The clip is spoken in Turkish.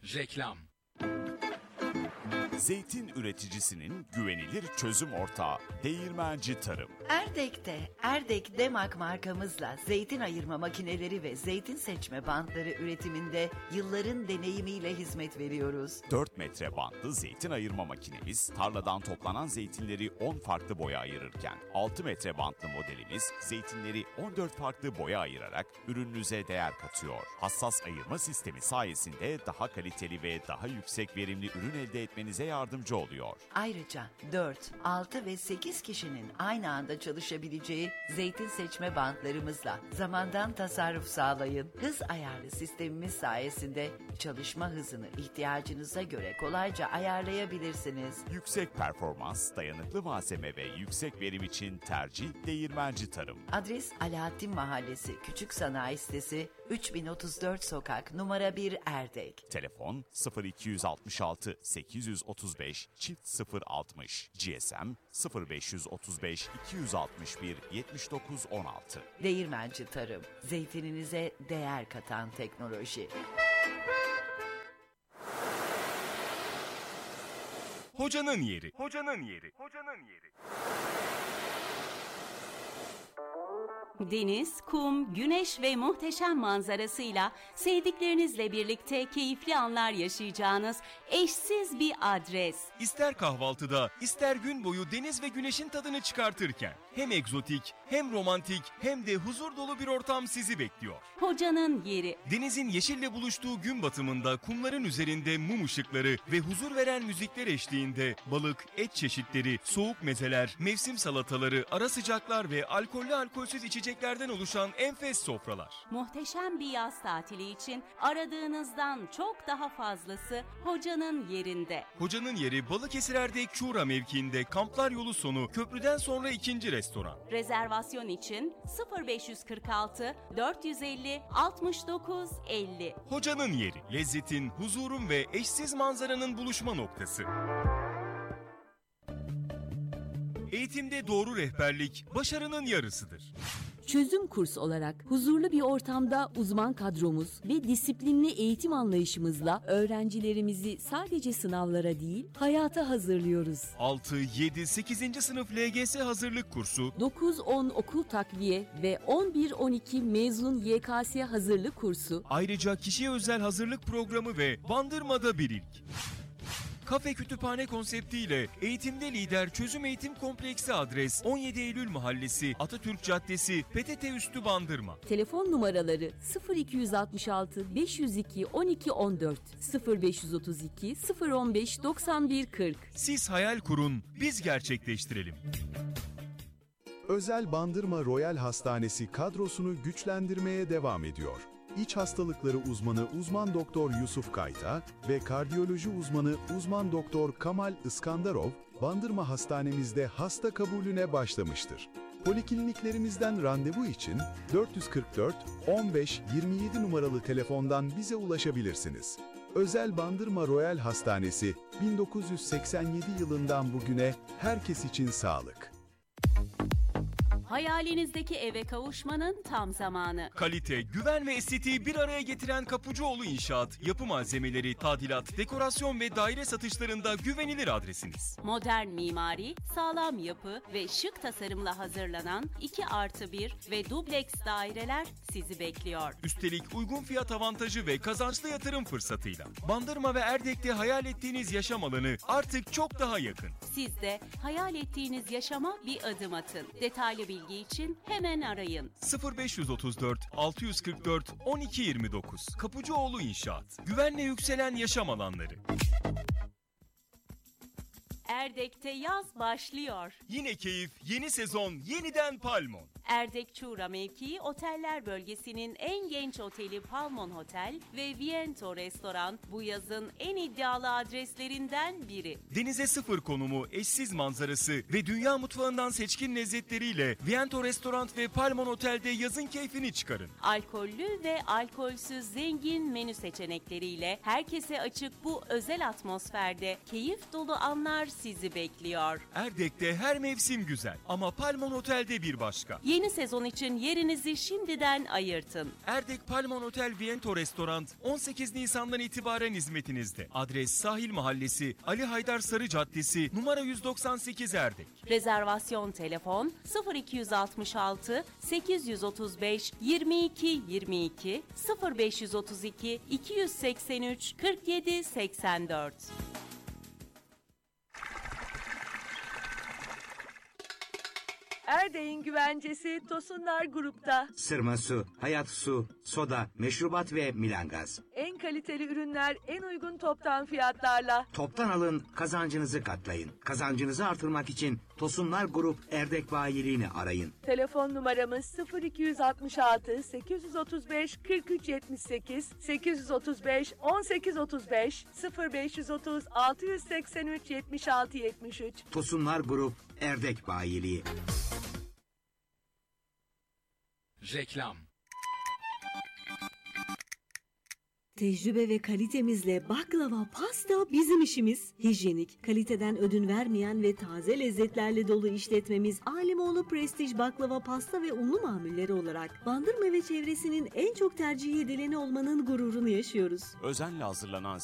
Reklam. Zeytin üreticisinin güvenilir çözüm ortağı Değirmenci Tarım. Erdek'te Erdek Demak markamızla zeytin ayırma makineleri ve zeytin seçme bantları üretiminde yılların deneyimiyle hizmet veriyoruz. 4 metre bantlı zeytin ayırma makinemiz tarladan toplanan zeytinleri 10 farklı boya ayırırken 6 metre bantlı modelimiz zeytinleri 14 farklı boya ayırarak ürününüze değer katıyor. Hassas ayırma sistemi sayesinde daha kaliteli ve daha yüksek verimli ürün elde etmenize yardımcı oluyor. Ayrıca 4, 6 ve 8 kişinin aynı anda çalışabileceği zeytin seçme bantlarımızla zamandan tasarruf sağlayın. Hız ayarlı sistemimiz sayesinde çalışma hızını ihtiyacınıza göre kolayca ayarlayabilirsiniz. Yüksek performans, dayanıklı malzeme ve yüksek verim için tercih Değirmenci Tarım. Adres Alaaddin Mahallesi Küçük Sanayi Sitesi 3034 Sokak numara 1 Erdek. Telefon 0266 835 060. GSM 0535 261 7916. Değirmenci Tarım, zeytininize değer katan teknoloji. Hocanın yeri. Hocanın yeri. Hocanın yeri. Deniz, kum, güneş ve muhteşem manzarasıyla sevdiklerinizle birlikte keyifli anlar yaşayacağınız eşsiz bir adres. İster kahvaltıda, ister gün boyu deniz ve güneşin tadını çıkartırken hem egzotik, hem romantik, hem de huzur dolu bir ortam sizi bekliyor. Hocanın yeri. Denizin yeşille buluştuğu gün batımında kumların üzerinde mum ışıkları ve huzur veren müzikler eşliğinde balık, et çeşitleri, soğuk mezeler, mevsim salataları, ara sıcaklar ve alkollü alkolsüz içeceklerden oluşan enfes sofralar. Muhteşem bir yaz tatili için aradığınızdan çok daha fazlası Hocanın yerinde. Hocanın yeri Balıkesir Erdek Çuğra mevkiinde Kamplar Yolu sonu köprüden sonra 2. restoran. Rezervasyon için 0546 450 69 50. Hocanın yeri, lezzetin, huzurun ve eşsiz manzaranın buluşma noktası. Eğitimde doğru rehberlik başarının yarısıdır. Çözüm kurs olarak huzurlu bir ortamda uzman kadromuz ve disiplinli eğitim anlayışımızla öğrencilerimizi sadece sınavlara değil, hayata hazırlıyoruz. 6, 7, 8. sınıf LGS hazırlık kursu, 9-10 okul takviye ve 11-12 mezun YKS hazırlık kursu, ayrıca kişiye özel hazırlık programı ve Bandırma'da bir ilk. Kafe kütüphane konseptiyle eğitimde lider Çözüm Eğitim Kompleksi adres 17 Eylül Mahallesi, Atatürk Caddesi, PTT Üstü Bandırma. Telefon numaraları 0266 502 12 14 0532 015 91 40. Siz hayal kurun, biz gerçekleştirelim. Özel Bandırma Royal Hastanesi kadrosunu güçlendirmeye devam ediyor. İç hastalıkları uzmanı uzman doktor Yusuf Kayta ve kardiyoloji uzmanı uzman doktor Kamal Iskandarov, Bandırma Hastanemizde hasta kabulüne başlamıştır. Polikliniklerimizden randevu için 444 15 27 numaralı telefondan bize ulaşabilirsiniz. Özel Bandırma Royal Hastanesi 1987 yılından bugüne herkes için sağlık. Hayalinizdeki eve kavuşmanın tam zamanı. Kalite, güven ve estetiği bir araya getiren Kapıcıoğlu İnşaat, yapı malzemeleri, tadilat, dekorasyon ve daire satışlarında güvenilir adresiniz. Modern mimari, sağlam yapı ve şık tasarımla hazırlanan 2+1 ve dubleks daireler sizi bekliyor. Üstelik uygun fiyat avantajı ve kazançlı yatırım fırsatıyla. Bandırma ve Erdek'te hayal ettiğiniz yaşam alanı artık çok daha yakın. Siz de hayal ettiğiniz yaşama bir adım atın. Detaylı bilgi için hemen arayın. 0534 644 1229. Kapıcıoğlu İnşaat. Güvenle yükselen yaşam alanları. Erdek'te yaz başlıyor. Yine keyif, yeni sezon, yeniden Palmon. Erdek Çuğra mevkii oteller bölgesinin en genç oteli Palmon Hotel ve Viento Restoran bu yazın en iddialı adreslerinden biri. Denize sıfır konumu, eşsiz manzarası ve dünya mutfağından seçkin lezzetleriyle Viento Restoran ve Palmon Otel'de yazın keyfini çıkarın. Alkollü ve alkolsüz zengin menü seçenekleriyle herkese açık bu özel atmosferde keyif dolu anlar sizi bekliyor. Erdek'te her mevsim güzel ama Palmon Otel'de bir başka. Yeni Yeni sezon için yerinizi şimdiden ayırtın. Erdek Palmon Otel Viento Restoran 18 Nisan'dan itibaren hizmetinizde. Adres Sahil Mahallesi, Ali Haydar Sarı Caddesi, numara 198 Erdek. Rezervasyon telefon 0266 835 22 22 0532 283 47 84. Erdek'in güvencesi Tosunlar Grup'ta. Sırma su, hayat su, soda, meşrubat ve milangaz. En kaliteli ürünler en uygun toptan fiyatlarla. Toptan alın, kazancınızı katlayın. Kazancınızı artırmak için Tosunlar Grup Erdek bayiliğini arayın. Telefon numaramız 0266 835 43 78 835 18 35 0530 683 76 73. Tosunlar Grup Erdek bayiliği. Reklam. Tecrübe ve kalitemizle baklava, pasta bizim işimiz. Hijyenik, kaliteden ödün vermeyen ve taze lezzetlerle dolu işletmemiz Alimoğlu Prestij Baklava, Pasta ve Unlu Mamulleri olarak Bandırma ve çevresinin en çok tercih edileni olmanın gururunu yaşıyoruz. Özenle hazırlanan